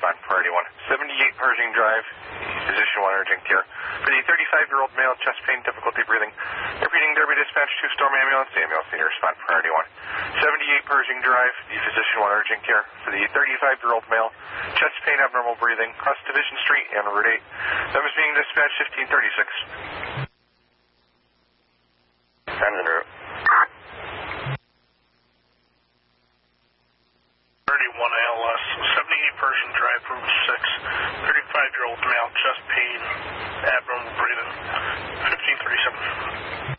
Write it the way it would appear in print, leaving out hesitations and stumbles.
respond priority 1. 78 Pershing Drive, physician 1 urgent care. For the 35-year-old male, chest pain, difficulty breathing. Repeating Derby dispatch to Storm Ambulance, the ambulance need to respond priority 1. 78 Pershing Drive, the physician 1 urgent care. For the 35-year-old male, chest pain, abnormal breathing, across Division Street and Route 8. That was being dispatched 1536. Time's en route. 31 ALS, 78 Pershing Drive, Route 6, 35-year-old male, chest pain, abnormal breathing, 1537.